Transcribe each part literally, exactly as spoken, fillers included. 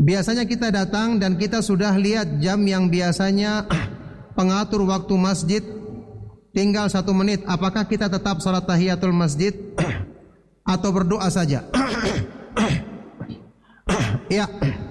Biasanya kita datang dan kita sudah lihat jam yang biasanya pengatur waktu masjid tinggal satu menit. Apakah kita tetap salat tahiyatul masjid atau berdoa saja? Ya.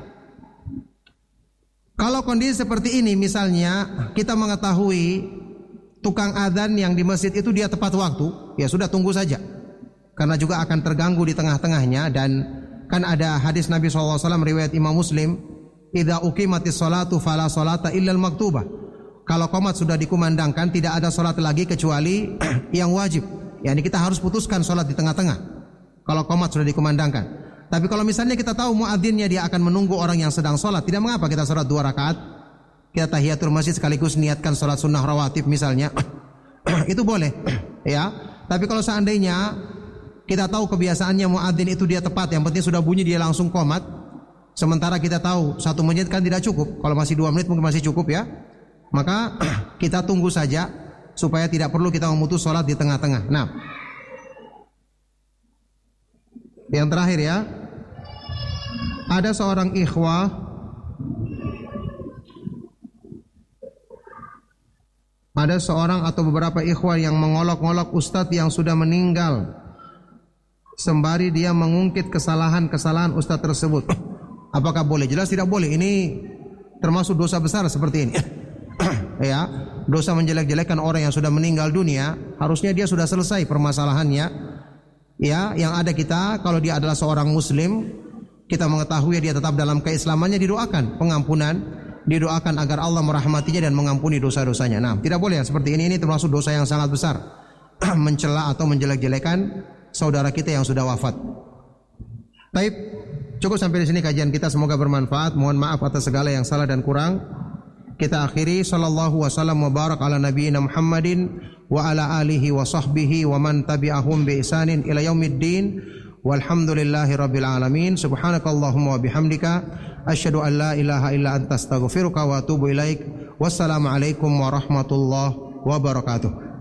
Kalau kondisi seperti ini, misalnya kita mengetahui tukang adzan yang di masjid itu dia tepat waktu, ya sudah tunggu saja. Karena juga akan terganggu di tengah-tengahnya. Dan kan ada hadis Nabi shallallahu alaihi wasallam riwayat Imam Muslim, idza uqimatis salatu fala salata illal maktubah. Kalau qomat sudah dikumandangkan, tidak ada salat lagi kecuali yang wajib. Yani kita harus putuskan salat di tengah-tengah kalau qomat sudah dikumandangkan. Tapi kalau misalnya kita tahu muadzinnya dia akan menunggu orang yang sedang salat, tidak mengapa kita salat dua rakaat. Kita tahiyatul masjid sekaligus niatkan salat sunnah rawatib misalnya. Itu boleh, ya. Tapi kalau seandainya kita tahu kebiasaannya muadzin itu dia tepat, yang penting sudah bunyi dia langsung qomat. Sementara kita tahu satu menit kan tidak cukup. Kalau masih dua menit mungkin masih cukup, ya. Maka kita tunggu saja supaya tidak perlu kita memutus salat di tengah-tengah. Nah, yang terakhir ya, ada seorang ikhwah ada seorang atau beberapa ikhwah yang mengolok-olok ustadz yang sudah meninggal sembari dia mengungkit kesalahan-kesalahan ustadz tersebut. Apakah boleh? Jelas tidak boleh. Ini termasuk dosa besar seperti ini. Ya, dosa menjelek-jelekkan orang yang sudah meninggal dunia. Harusnya dia sudah selesai permasalahannya. Ya, yang ada kita kalau dia adalah seorang muslim, kita mengetahui dia tetap dalam keislamannya, didoakan pengampunan, didoakan agar Allah merahmatinya dan mengampuni dosa-dosanya. Nah, tidak boleh yang seperti ini. Ini termasuk dosa yang sangat besar. Mencela atau menjelek-jelekan saudara kita yang sudah wafat. Baik, cukup sampai di sini kajian kita, semoga bermanfaat. Mohon maaf atas segala yang salah dan kurang. Kita akhiri, sallallahu wasallam wa barak ala nabiyina Muhammadin wa ala alihi wa sahbihi wa man tabi'ahum bi ihsanin ila yaumiddin. Walhamdulillahi rabbil alamin. Subhanakallahumma wa bihamdika asyhadu an la ilaha illa anta astaghfiruka wa atubu ilaik. Wassalamu alaikum warahmatullahi wabarakatuh.